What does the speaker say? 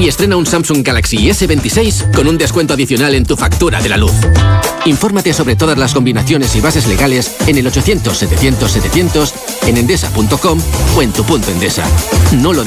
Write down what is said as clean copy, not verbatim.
y estrena un Samsung Galaxy S26 con un descuento adicional en tu factura de la luz. Infórmate sobre todas las combinaciones y bases legales en el 800 700 700, en endesa.com o en tu punto Endesa. No lo